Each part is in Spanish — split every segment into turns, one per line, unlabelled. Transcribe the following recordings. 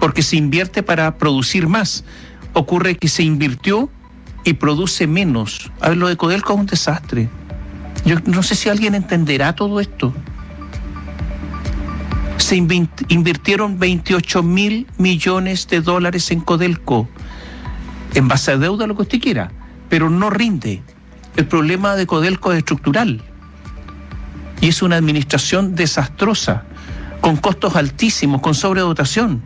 porque se invierte para producir más. Ocurre que se invirtió y produce menos. A ver, lo de Codelco es un desastre. Yo no sé si alguien entenderá todo esto. Se invirtieron 28.000 millones de dólares en Codelco, en base a deuda, lo que usted quiera, pero no rinde. El problema de Codelco es estructural y es una administración desastrosa, con costos altísimos, con sobredotación.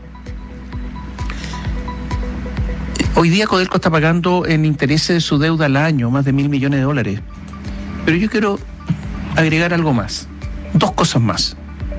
Hoy día Codelco está pagando en intereses de su deuda al año más de 1.000 millones de dólares. Pero yo quiero agregar algo más, 2 cosas más.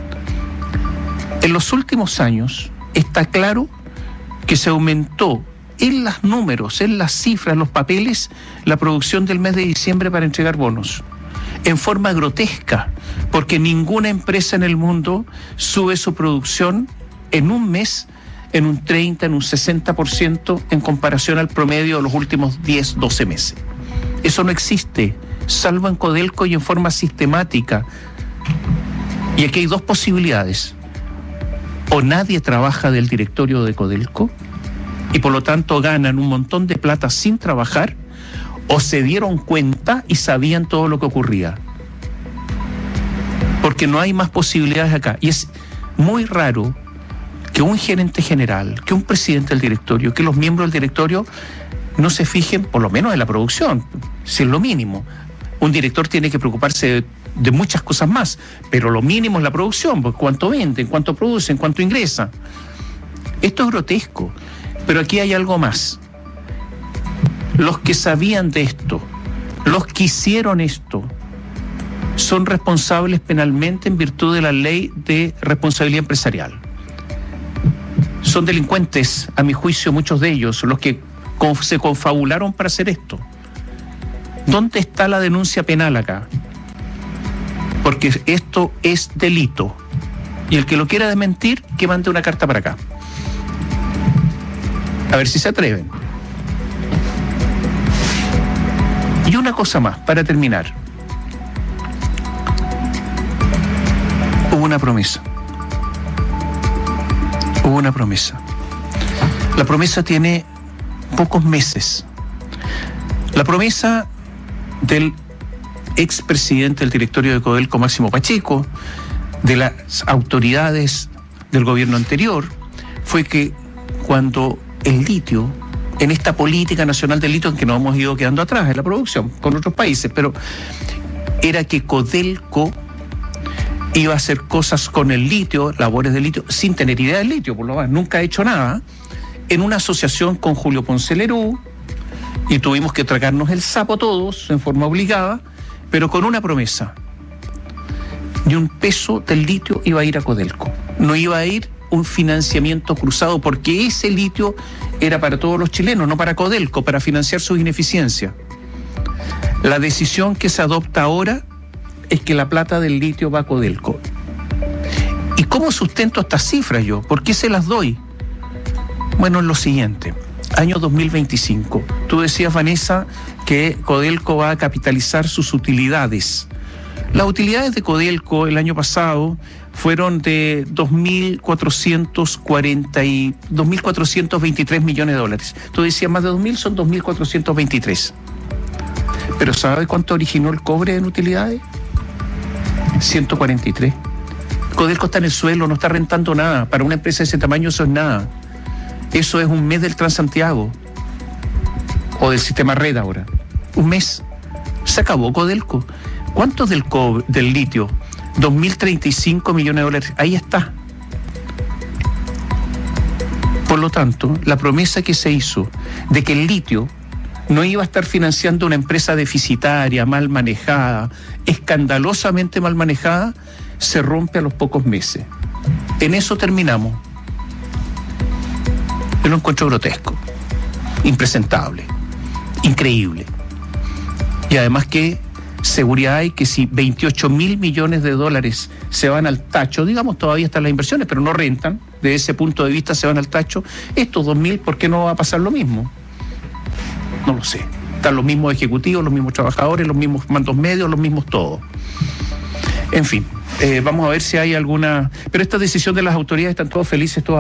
En los últimos años está claro que se aumentó en los números, en las cifras, los papeles, la producción del mes de diciembre para entregar bonos. En forma grotesca, porque ninguna empresa en el mundo sube su producción en un mes en un 30, en un 60% en comparación al promedio de los últimos 10, 12 meses. Eso no existe, salvo en Codelco y en forma sistemática. Y aquí hay 2 posibilidades. O nadie trabaja del directorio de Codelco y por lo tanto ganan un montón de plata sin trabajar, o se dieron cuenta y sabían todo lo que ocurría. Porque no hay más posibilidades acá. Y es muy raro que un gerente general, que un presidente del directorio, que los miembros del directorio no se fijen, por lo menos en la producción, si es lo mínimo. Un director tiene que preocuparse de muchas cosas más, pero lo mínimo es la producción, pues cuánto venden, cuánto producen, cuánto ingresan. Esto es grotesco, pero aquí hay algo más. Los que sabían de esto, los que hicieron esto, son responsables penalmente en virtud de la ley de responsabilidad empresarial. Son delincuentes, a mi juicio, muchos de ellos, los que se confabularon para hacer esto. ¿Dónde está la denuncia penal acá? Porque esto es delito. Y el que lo quiera desmentir, que mande una carta para acá. A ver si se atreven. Y una cosa más, para terminar. Hubo una promesa. Hubo una promesa. La promesa tiene pocos meses. La promesa del expresidente del directorio de Codelco, Máximo Pacheco, de las autoridades del gobierno anterior, fue que cuando el litio, en esta política nacional del litio en que nos hemos ido quedando atrás en la producción con otros países, pero era que Codelco iba a hacer cosas con el litio, labores de litio, sin tener idea del litio, por lo menos nunca ha hecho nada, en una asociación con Julio Ponce Lerú, y tuvimos que tragarnos el sapo todos en forma obligada, pero con una promesa. Ni un peso del litio iba a ir a Codelco. No iba a ir un financiamiento cruzado, porque ese litio era para todos los chilenos, no para Codelco, para financiar sus ineficiencias. La decisión que se adopta ahora es que la plata del litio va a Codelco. ¿Y cómo sustento estas cifras yo? ¿Por qué se las doy? Bueno, es lo siguiente. Año 2025. Tú decías, Vanessa, que Codelco va a capitalizar sus utilidades. Las utilidades de Codelco el año pasado fueron de 2.423 millones de dólares. Tú decías más de 2.000, son 2.423. Pero ¿sabes cuánto originó el cobre en utilidades? 143. Codelco está en el suelo, no está rentando nada. Para una empresa de ese tamaño eso es nada. Eso es un mes del Transantiago o del sistema red ahora. Un mes. Se acabó Codelco. ¿Cuánto del litio? 2.035 millones de dólares. Ahí está. Por lo tanto, la promesa que se hizo de que el litio no iba a estar financiando una empresa deficitaria, mal manejada, escandalosamente mal manejada, se rompe a los pocos meses. En eso terminamos. Yo lo encuentro grotesco, impresentable, increíble. Y además, ¿qué seguridad hay que si 28.000 millones de dólares se van al tacho, digamos, todavía están las inversiones, pero no rentan, desde ese punto de vista se van al tacho, estos 2.000, ¿por qué no va a pasar lo mismo? No lo sé. Están los mismos ejecutivos, los mismos trabajadores, los mismos mandos medios, los mismos todos. En fin, vamos a ver si hay alguna... Pero esta decisión de las autoridades, están todos felices, todos